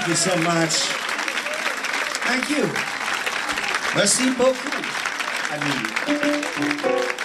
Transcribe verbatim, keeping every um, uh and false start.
Thank you so much. Thank you. Merci beaucoup. I mean.